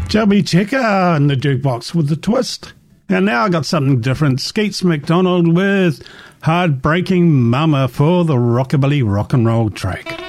Chubby Checker in the jukebox with the twist. And now I got something different. Skeets McDonald with Heartbreaking Mama for the Rockabilly Rock and Roll track.